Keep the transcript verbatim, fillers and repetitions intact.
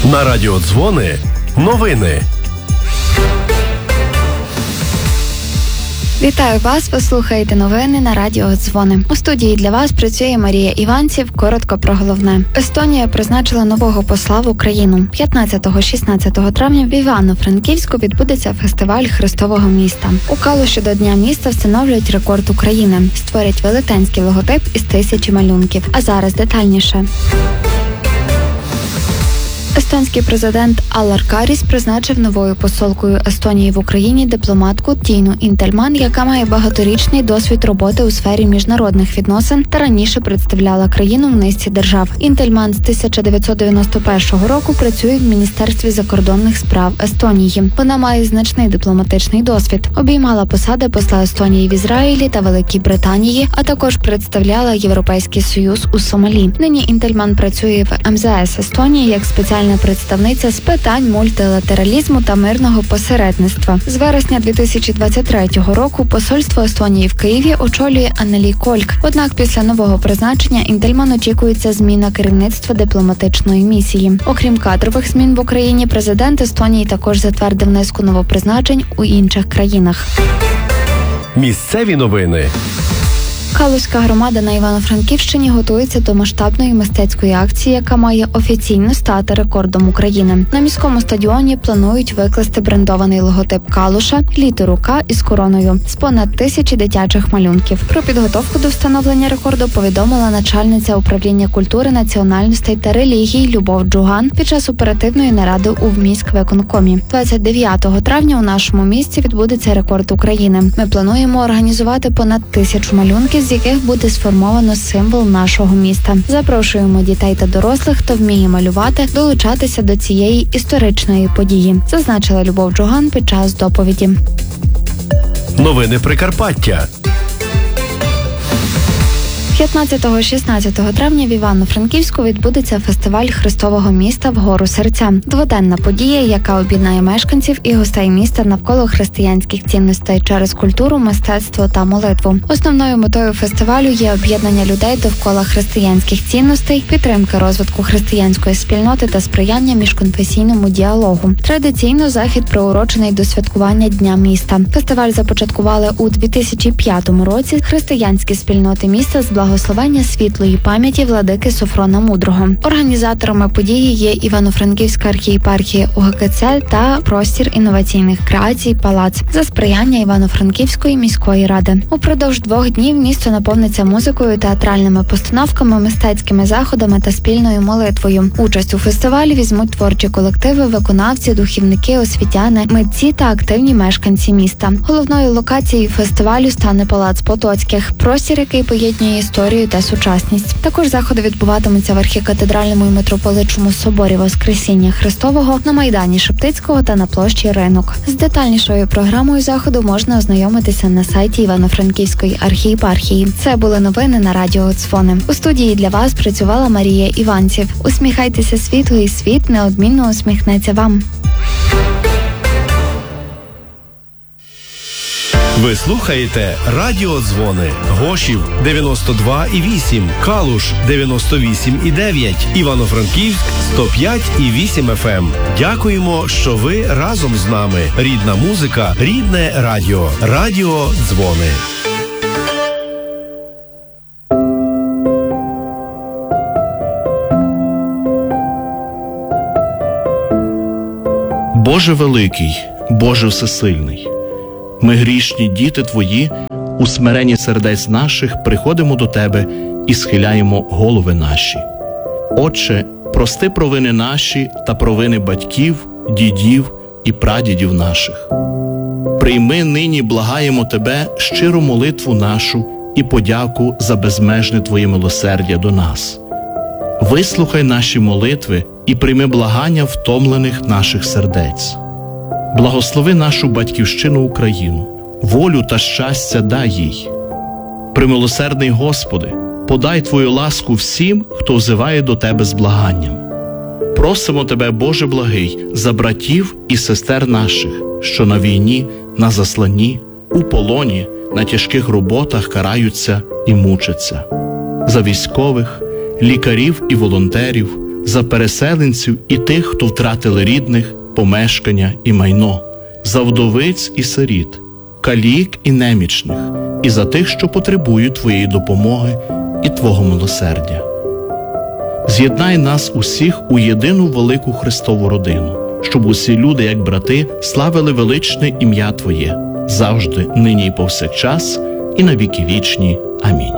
На радіо Дзвони новини. Вітаю вас, ви слухаєте новини на радіо Дзвони. У студії для вас працює Марія Іванців. Коротко про головне. Естонія призначила нового посла в Україну. п'ятнадцятого-шістнадцятого травня в Івано-Франківську відбудеться фестиваль Христового міста. У Калуші до Дня міста встановлюють рекорд України. Створять велетенський логотип із тисячі малюнків. А зараз детальніше. Естонський президент Аллар Каріс призначив новою посолкою Естонії в Україні дипломатку Тіну Інтельман, яка має багаторічний досвід роботи у сфері міжнародних відносин та раніше представляла країну в низці держав. Інтельман з тисяча дев'ятсот дев'яносто першого року працює в Міністерстві закордонних справ Естонії. Вона має значний дипломатичний досвід. Обіймала посади посла Естонії в Ізраїлі та Великій Британії, а також представляла Європейський Союз у Сомалі. Нині Інтельман працює в ем зе ес Естонії як спеціальна представниця з питань мультилатералізму та мирного посередництва. З вересня дві тисячі двадцять третього року посольство Естонії в Києві очолює Аннелі Кольк. Однак після нового призначення Інтельман очікується зміна керівництва дипломатичної місії. Окрім кадрових змін в Україні, президент Естонії також затвердив низку новопризначень у інших країнах. Місцеві новини. Калузька громада на Івано-Франківщині готується до масштабної мистецької акції, яка має офіційно стати рекордом України. На міському стадіоні планують викласти брендований логотип Калуша, літеру К із короною, з понад тисячі дитячих малюнків. Про підготовку до встановлення рекорду повідомила начальниця управління культури, національностей та релігій Любов Джуган під час оперативної наради у міськвиконкомі. двадцять дев'ятого травня у нашому місті відбудеться рекорд України. Ми плануємо організувати понад тисячу малюнків, з яких буде сформовано символ нашого міста. Запрошуємо дітей та дорослих, хто вміє малювати, долучатися до цієї історичної події, зазначила Любов Джуган під час доповіді. Новини Прикарпаття. п'ятнадцятого-шістнадцятого травня в Івано-Франківську відбудеться фестиваль Христового міста «Вгору серця». Дводенна подія, яка об'єднає мешканців і гостей міста навколо християнських цінностей через культуру, мистецтво та молитву. Основною метою фестивалю є об'єднання людей довкола християнських цінностей, підтримка розвитку християнської спільноти та сприяння міжконфесійному діалогу. Традиційно захід приурочений до святкування Дня міста. Фестиваль започаткували у дві тисячі п'ятому році християнські спільноти міста з благословення світлої пам'яті владики Софрона Мудрого. Організаторами події є Івано-Франківська архієпархія у ге ка це та простір інноваційних креацій «Палац» за сприяння Івано-Франківської міської ради. Упродовж двох днів місто наповниться музикою, театральними постановками, мистецькими заходами та спільною молитвою. Участь у фестивалі візьмуть творчі колективи, виконавці, духівники, освітяни, митці та активні мешканці міста. Головною локацією фестивалю стане Палац Потоцьких, простір, який поєднує історію та сучасність. Також заходи відбуватимуться в архікатедральному і митрополичому соборі Воскресіння Христового, на Майдані Шептицького та на площі Ринок. З детальнішою програмою заходу можна ознайомитися на сайті Івано-Франківської архієпархії. Це були новини на радіо Дзвони. У студії для вас працювала Марія Іванців. Усміхайтеся світу, і світ неодмінно усміхнеться вам. Ви слухаєте Радіо Дзвони. Гошів дев'яносто два і вісім, Калуш дев'яносто вісім і дев'ять, Івано-Франківськ сто п'ять і вісім еф ем. Дякуємо, що ви разом з нами. Рідна музика, рідне радіо. Радіо Дзвони. Боже великий, Боже всесильний, ми грішні діти Твої, у смиренні сердець наших приходимо до Тебе і схиляємо голови наші. Отче, прости провини наші та провини батьків, дідів і прадідів наших. Прийми нині, благаємо Тебе, щиру молитву нашу і подяку за безмежне Твоє милосердя до нас. Вислухай наші молитви і прийми благання втомлених наших сердець. Благослови нашу батьківщину Україну, волю та щастя дай їй. Примилосердний Господи, подай Твою ласку всім, хто взиває до Тебе з благанням. Просимо Тебе, Боже благий, за братів і сестер наших, що на війні, на засланні, у полоні, на тяжких роботах караються і мучаться. За військових, лікарів і волонтерів, за переселенців і тих, хто втратили рідних, помешкання і майно, за вдовиць і сиріт, калік і немічних, і за тих, що потребують Твоєї допомоги і Твого милосердя. З'єднай нас усіх у єдину велику Христову родину, щоб усі люди, як брати, славили величне ім'я Твоє, завжди, нині і повсякчас, і на віки вічні. Амінь.